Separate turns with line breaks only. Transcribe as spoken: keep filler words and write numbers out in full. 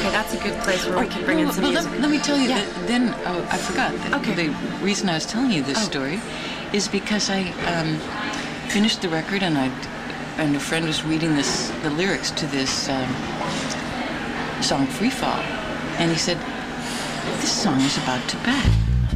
Okay, that's a good place where
Oh,
we can bring
well,
in some
well,
music.
Let, let me tell you,
Yeah.
that then, oh, I forgot. The,
Okay.
The reason I was telling you this
Oh.
story is because I um, finished the record and I and a friend was reading this the lyrics to this um, song Free Fall, and he said, this song is about Tibet.